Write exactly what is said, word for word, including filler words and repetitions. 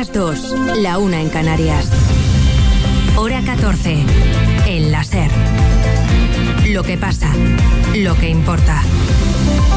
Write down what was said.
las dos, la una en Canarias. Hora catorce, en la SER. Lo que pasa, lo que importa.